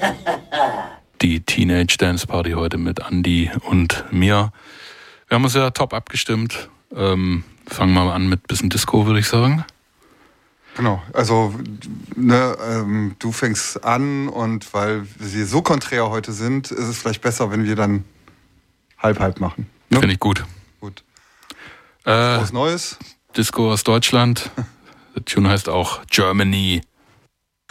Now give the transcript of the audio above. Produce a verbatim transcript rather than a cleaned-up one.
Die Teenage Dance Party heute mit Andi und mir. Wir haben uns ja top abgestimmt. Ähm, fangen wir mal an mit ein bisschen Disco, würde ich sagen. Genau, also ne, ähm, du fängst an und weil wir so konträr heute sind, ist es vielleicht besser, wenn wir dann halb-halb machen. Ne? Finde ich gut. Gut. Äh, Was Neues? Disco aus Deutschland. Der Tune heißt auch Germany.